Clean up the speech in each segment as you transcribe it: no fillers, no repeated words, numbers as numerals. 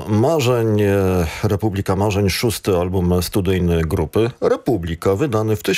Marzeń, Republika Marzeń, 6. album studyjny grupy Republika, wydany w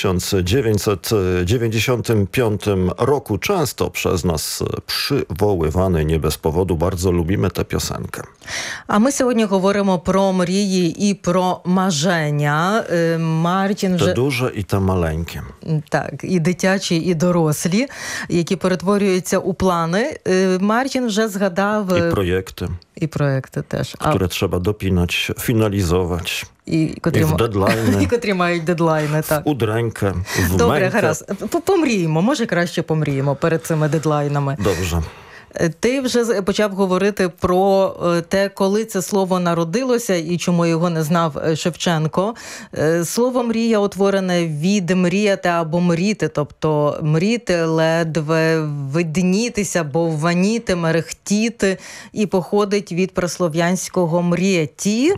1995 roku, często przez nas przywoływany nie bez powodu. Bardzo lubimy tę piosenkę. А ми сьогодні говоримо про мрії і про marzenia. Мартін вже... Te duże i te maleńkie. Так, і дитячі, і дорослі, які перетворюються у плани. Мартін вже згадав... I projekty. І проекти теж. Które trzeba dopinać, finalizować. І котрі, в дедлайни. І котрі мають дедлайни, так. В udrękę, w Добре, mękę. гаразд. Помріємо, може краще помріємо перед цими дедлайнами. Dobrze. Ти вже почав говорити про те, коли це слово народилося і чому його не знав Шевченко. Слово «мрія» утворене від «мріяти» або «мріти», тобто мріти, ледве виднітися, бовваніти, мерехтіти, і походить від праслов'янського «мріяті»,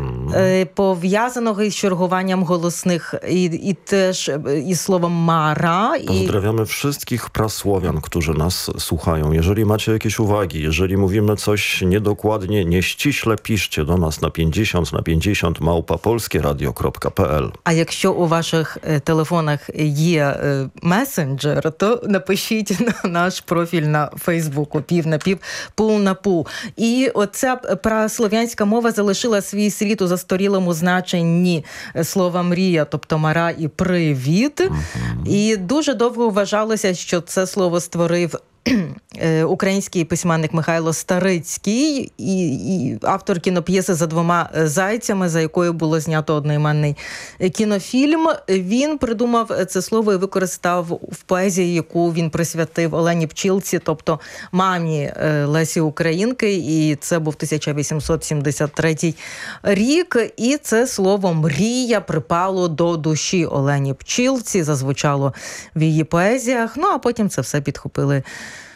пов'язаного із чергуванням голосних, і теж із словом «мара». Pozdrawiamy wszystkich prasłowian, którzy nas słuchają. Jeżeli macie jakieś uwagi, jeżeli mówimy coś niedokładnie, nieściśle, piszcie do nas na 50 @polskieradio.pl. А якщо у ваших телефонах є месенджер, то напишіть на наш профіль на Фейсбуку «Пів на пів, пул на пул». І оця праслов'янська мова залишила свій слід у застарілому значенні слова «мрія», тобто «мара» і «привід». І дуже довго вважалося, що це слово створив український письменник Михайло Старицький і автор кіноп'єси «За двома зайцями», за якою було знято одноіменний кінофільм. Він придумав це слово і використав в поезії, яку він присвятив Олені Пчілці, тобто мамі Лесі Українки, і це був 1873 рік. І це слово «мрія» припало до душі Олені Пчілці, зазвучало в її поезіях, ну а потім це все підхопили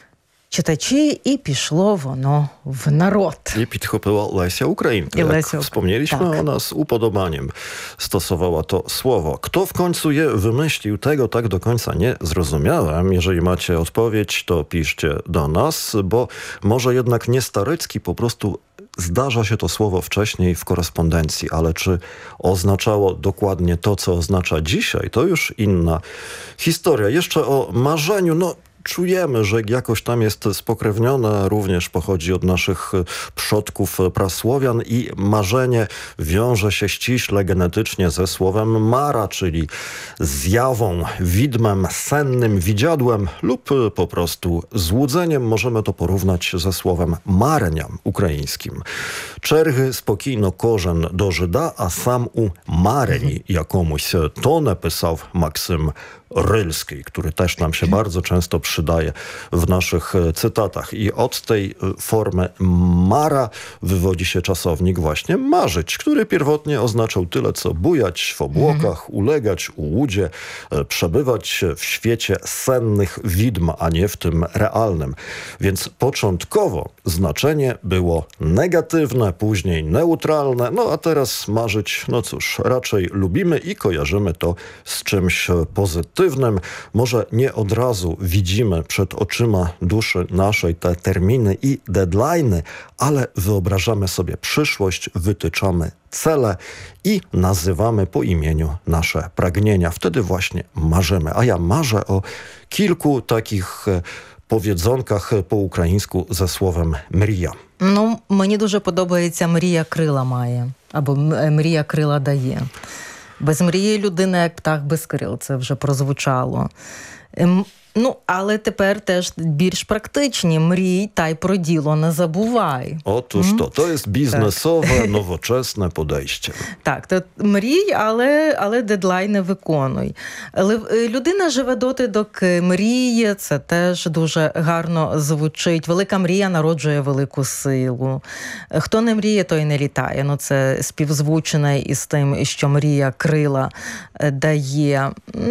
czytaczy i piszło ono w naród. I підхопила Леся Українка. Jak wspomnieliśmy, ona z upodobaniem stosowała to słowo. Kto w końcu je wymyślił, tego tak do końca nie zrozumiałem. Jeżeli macie odpowiedź, to piszcie do nas, bo może jednak nie Starecki, po prostu zdarza się to słowo wcześniej w korespondencji, ale czy oznaczało dokładnie to, co oznacza dzisiaj, to już inna historia. Jeszcze o marzeniu, czujemy, że jakoś tam jest spokrewnione, również pochodzi od naszych przodków prasłowian i marzenie wiąże się ściśle genetycznie ze słowem mara, czyli zjawą, widmem, sennym, widziadłem lub po prostu złudzeniem. Możemy to porównać ze słowem marenia ukraińskim. Czergy spokійно кожен дожида, а сам у марені якомусь. To napisał Maksym Rylski, który też nam się bardzo często przydaje w naszych cytatach. I od tej formy mara wywodzi się czasownik właśnie marzyć, który pierwotnie oznaczał tyle, co bujać w obłokach, ulegać ułudzie, przebywać w świecie sennych widm, a nie w tym realnym. Więc początkowo znaczenie było negatywne, później neutralne, a teraz marzyć, cóż, raczej lubimy i kojarzymy to z czymś pozytywnym. Może nie od razu widzimy przed oczyma duszy naszej te terminy i deadline'y, ale wyobrażamy sobie przyszłość, wytyczamy cele i nazywamy po imieniu nasze pragnienia. Wtedy właśnie marzymy. A ja marzę o kilku takich powiedzonkach po ukraińsku ze słowem mrія. Мені дуже подобається «мрія крила має» або «мрія крила дає». Без мрії людина, як птах без крил, це вже прозвучало. Але тепер теж більш практичні. Мрій та й про діло не забувай. Otóż to jest biznesowe, nowoczesne podejście. Так, то мрій, але дедлайни виконуй. Людина живе доти, доки мріє, це теж дуже гарно звучить. Велика мрія народжує велику силу. Хто не мріє, той не літає. Це співзвучне із тим, що мрія крила дає.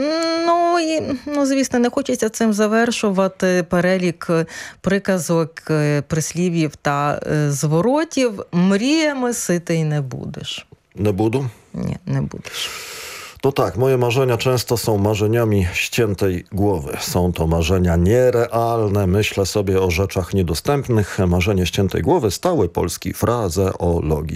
Звісно, не хочеться цим завершувати перелік приказок, прислів'їв та зворотів. Мріями ситий не будеш. Nie budu? Nie, nie будеш. To tak, moje marzenia często są marzeniami ściętej głowy. Są to marzenia nierealne, myślę sobie o rzeczach niedostępnych. Marzenie ściętej głowy, stały polski frazeologii.